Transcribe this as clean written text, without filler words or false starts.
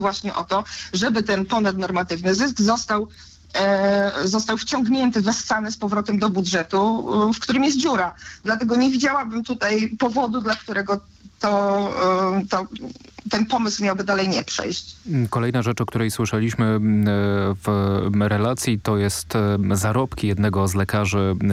właśnie o to, żeby ten ponadnormatywny zysk został wciągnięty, wessany z powrotem do budżetu, w którym jest dziura. Dlatego nie widziałabym tutaj powodu, dla którego ten pomysł miałby dalej nie przejść. Kolejna rzecz, o której słyszeliśmy w relacji, to jest zarobki jednego z lekarzy